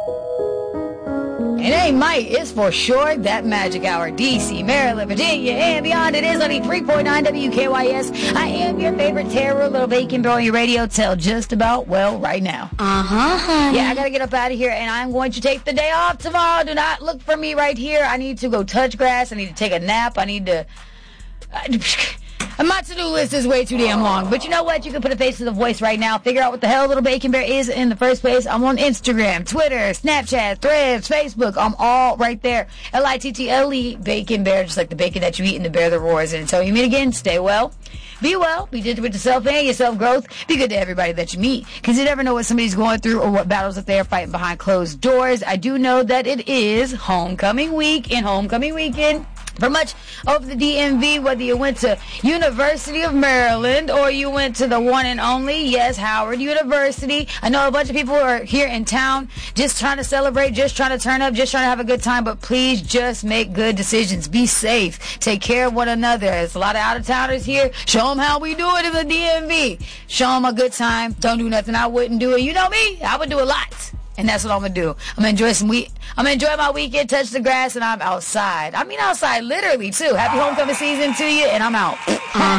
It ain't might, it's for sure that magic hour. DC, Maryland, Virginia, and beyond. It is on the 3.9 WKYS. I am your favorite terror, Little Bacon Bro on your radio till just about, well, right now. honey. Yeah, I gotta get up out of here, and I'm going to take the day off tomorrow. Do not look for me right here. I need to go touch grass. I need to take a nap. I need to... My to-do list is way too damn long. But you know what? You can put a face to the voice right now. Figure out what the hell Little Bacon Bear is in the first place. I'm on Instagram, Twitter, Snapchat, Threads, Facebook. I'm all right there. Little Bacon Bear, just like the bacon that you eat and the bear that roars. And until you meet again, stay well. Be well. Be gentle with yourself and your self-growth. Be good to everybody that you meet. Because you never know what somebody's going through or what battles that they're fighting behind closed doors. I do know that it is homecoming week and homecoming weekend. For much over the DMV, whether you went to University of Maryland or you went to the one and only, yes, Howard University. I know a bunch of people are here in town just trying to celebrate, just trying to turn up, just trying to have a good time, but please just make good decisions. Be safe. Take care of one another. There's a lot of out-of-towners here. Show them how we do it in the DMV. Show them a good time. Don't do nothing I wouldn't do. And you know me, I would do a lot. And that's what I'm going to do. I'm going to enjoy my weekend, touch the grass, and I'm outside. I mean outside literally, too. Happy homecoming season to you, and I'm out.